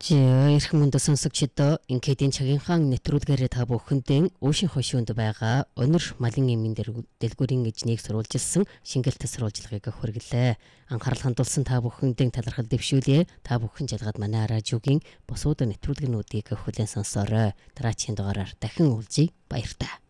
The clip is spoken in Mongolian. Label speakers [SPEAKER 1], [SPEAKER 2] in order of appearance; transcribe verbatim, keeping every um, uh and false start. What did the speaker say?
[SPEAKER 1] Ирэх мөндө сонсогчдоо инкедийн цагийнхаа нэвтрүүлгээрээ та бүхэндээ Өшин хошуунд байгаа өнөр малын эмийн дэлгүүрийн эзнийг сурвалжилсан шингэлт сурвалжлагыг хүргэлээ. Анхаарал хандуулсан та бүхэндээ талархал дэвшүүлье. Та бүхэн жалгаад манай радиогийн бусууд нэвтрүүлгэнүүдийг хүлээн сонсоорой. Дараагийн дугаараар дахин уулзъя. Баярлалаа.